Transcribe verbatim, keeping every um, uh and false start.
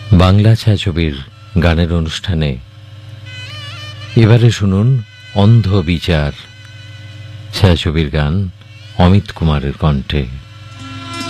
বাংলা ছায়াছবির গানের অনুষ্ঠানে এবারে শুনুন অন্ধ বিচার, ছায়াছবির গান অমিত কুমারের কণ্ঠে।